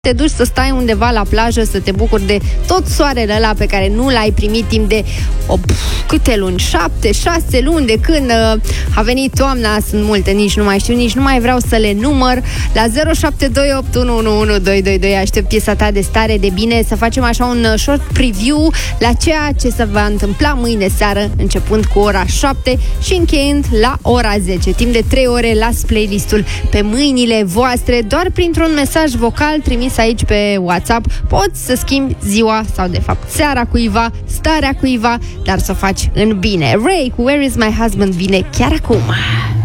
te duci să stai undeva la plajă, să te bucuri de tot soarele ăla pe care nu l-ai primit timp de câte luni? 7, 6 luni de când a venit toamna. Sunt multe, nici nu mai știu, nici nu mai vreau să le număr. La 0728111222 aștept piesa ta de stare de bine, să facem așa un short preview la ceea ce se va întâmpla mâine seară, începând cu ora 7 și încheiând la ora 10. Timp de 3 ore las playlistul pe mâinile voastre, doar printr-un mesaj vocal trimis aici pe WhatsApp. Poți să schimbi ziua sau de fapt seara cuiva, starea cuiva, dar să o faci în bine. Ray cu Where is my husband vine chiar acum.